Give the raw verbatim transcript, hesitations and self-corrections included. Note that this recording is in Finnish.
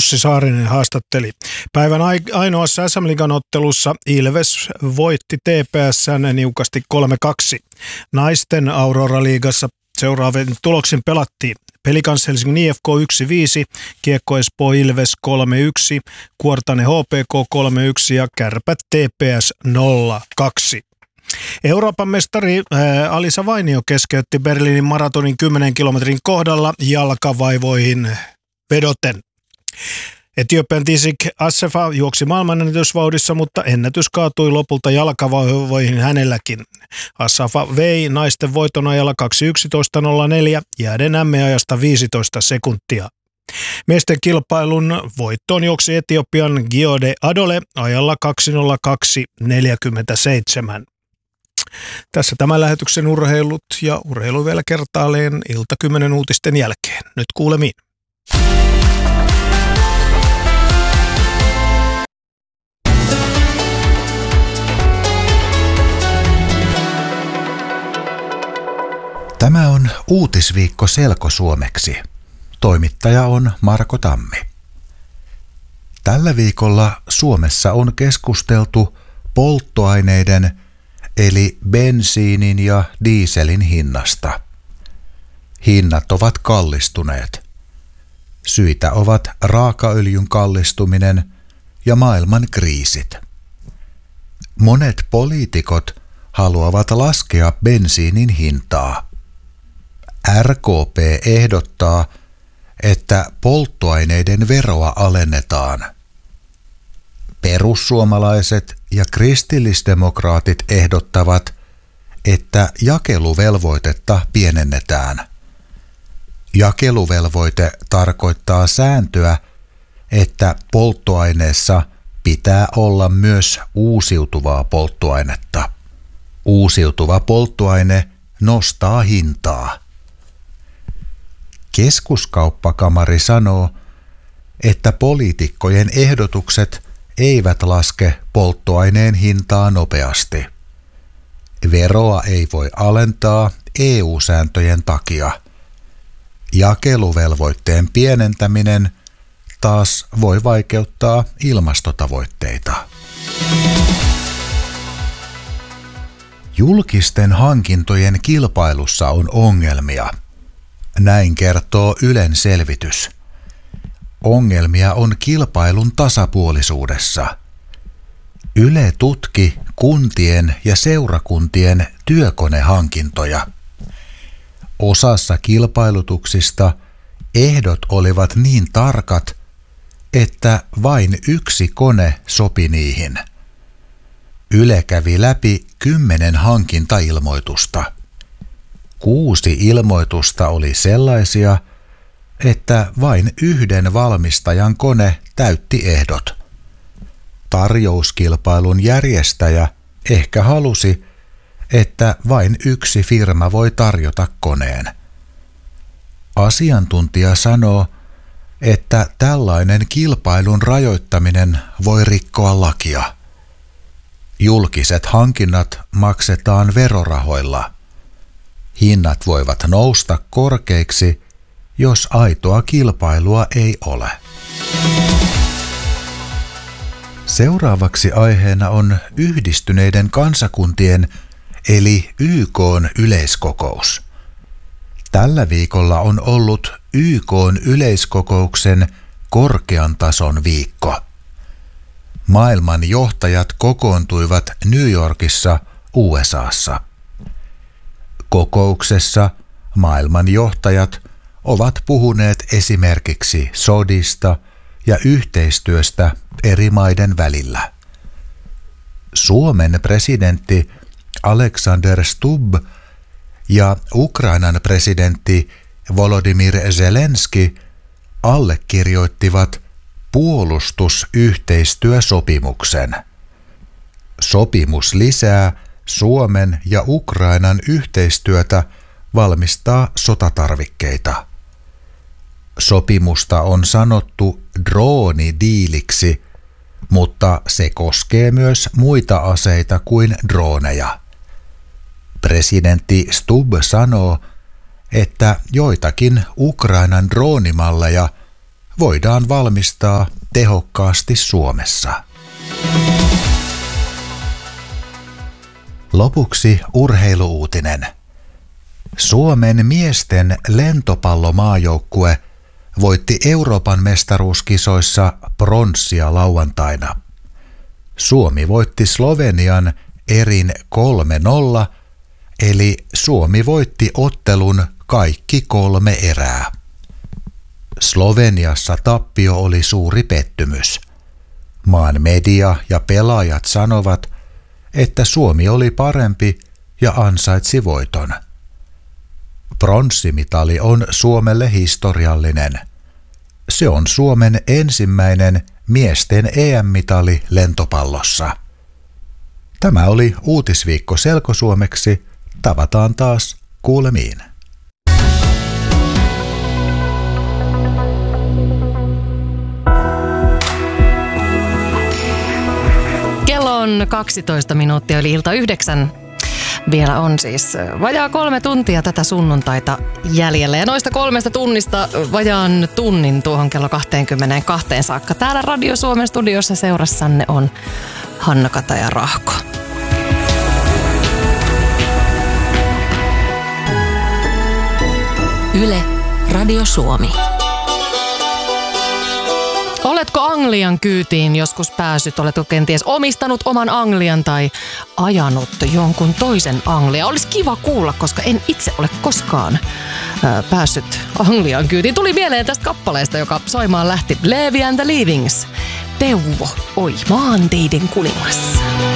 Jussi Saarinen haastatteli. Päivän ainoassa S M-liigan ottelussa Ilves voitti T P S:n niukasti kolme kaksi. Naisten Aurora-liigassa seuraavien tuloksin pelattiin. Pelikans Helsingin I F K yksi viisi, Kiekko Espoo Ilves kolme yksi, Kuortane H P K kolme yksi ja Kärpät T P S nolla kaksi. Euroopan mestari ää, Alisa Vainio keskeytti Berliinin maratonin kymmenen kilometrin kohdalla jalkavaivoihin vedoten. Etiopian Tisik Assefa juoksi maailmanennätysvauhdissa, mutta ennätys kaatui lopulta jalkavaivoihin hänelläkin. Assefa vei naisten voiton ajalla kaksi yksitoista nolla neljä, jääden M E-ajasta viisitoista sekuntia. Miesten kilpailun voittoon juoksi Etiopian Giode Adole ajalla kaksi nolla kaksi neljäkymmentäseitsemän. Tässä tämän lähetyksen urheilut ja urheilu vielä kertaalleen ilta kymmenen uutisten jälkeen. Nyt kuulemiin. Tämä on Uutisviikko selkosuomeksi. Toimittaja on Marko Tammi. Tällä viikolla Suomessa on keskusteltu polttoaineiden eli bensiinin ja dieselin hinnasta. Hinnat ovat kallistuneet. Syitä ovat raakaöljyn kallistuminen ja maailman kriisit. Monet poliitikot haluavat laskea bensiinin hintaa. R K P ehdottaa, että polttoaineiden veroa alennetaan. Perussuomalaiset ja kristillisdemokraatit ehdottavat, että jakeluvelvoitetta pienennetään. Jakeluvelvoite tarkoittaa sääntöä, että polttoaineessa pitää olla myös uusiutuvaa polttoainetta. Uusiutuva polttoaine nostaa hintaa. Keskuskauppakamari sanoo, että poliitikkojen ehdotukset eivät laske polttoaineen hintaa nopeasti. Veroa ei voi alentaa E U-sääntöjen takia. Jakeluvelvoitteen pienentäminen taas voi vaikeuttaa ilmastotavoitteita. Julkisten hankintojen kilpailussa on ongelmia. Näin kertoo Ylen selvitys. Ongelmia on kilpailun tasapuolisuudessa. Yle tutki kuntien ja seurakuntien työkonehankintoja. Osassa kilpailutuksista ehdot olivat niin tarkat, että vain yksi kone sopi niihin. Yle kävi läpi kymmenen hankintailmoitusta. Kuusi ilmoitusta oli sellaisia, että vain yhden valmistajan kone täytti ehdot. Tarjouskilpailun järjestäjä ehkä halusi, että vain yksi firma voi tarjota koneen. Asiantuntija sanoo, että tällainen kilpailun rajoittaminen voi rikkoa lakia. Julkiset hankinnat maksetaan verorahoilla. Hinnat voivat nousta korkeiksi, jos aitoa kilpailua ei ole. Seuraavaksi aiheena on Yhdistyneiden kansakuntien eli Y K:n yleiskokous. Tällä viikolla on ollut Y K:n yleiskokouksen korkean tason viikko. Maailman johtajat kokoontuivat New Yorkissa, U S A:ssa. Kokouksessa maailman johtajat ovat puhuneet esimerkiksi sodista ja yhteistyöstä eri maiden välillä. Suomen presidentti Alexander Stubb ja Ukrainan presidentti Volodymyr Zelenski allekirjoittivat puolustusyhteistyösopimuksen. Sopimus lisää Suomen ja Ukrainan yhteistyötä valmistaa sotatarvikkeita. Sopimusta on sanottu droonidiiliksi, mutta se koskee myös muita aseita kuin drooneja. Presidentti Stubb sanoo, että joitakin Ukrainan droonimalleja voidaan valmistaa tehokkaasti Suomessa. Lopuksi urheiluuutinen. Suomen miesten lentopallomaajoukkue voitti Euroopan mestaruuskisoissa pronssia lauantaina. Suomi voitti Slovenian erin kolme nolla, eli Suomi voitti ottelun kaikki kolme erää. Sloveniassa tappio oli suuri pettymys. Maan media ja pelaajat sanovat, että Suomi oli parempi ja ansaitsi voiton. Pronssimitali on Suomelle historiallinen. Se on Suomen ensimmäinen miesten E M-mitali lentopallossa. Tämä oli Uutisviikko selkosuomeksi. Tavataan taas kuulemiin. Kello on kaksitoista minuuttia yli ilta yhdeksän. Vielä on siis vajaa kolme tuntia tätä sunnuntaita jäljellä. Ja noista kolmesta tunnista vajaan tunnin tuohon kello kaksikymmentäkaksi saakka. Täällä Radio Suomen studiossa seurassanne on Hanna Kataja Rahko. Yle, Radio Suomi. Oletko Anglian kyytiin joskus päässyt? Oletko kenties omistanut oman Anglian tai ajanut jonkun toisen Anglia? Olisi kiva kuulla, koska en itse ole koskaan ää, päässyt Anglian kyytiin. Tuli mieleen tästä kappaleesta, joka soimaan lähti. Levi and the Leavings. Teuvo, oi maanteiden kuningas.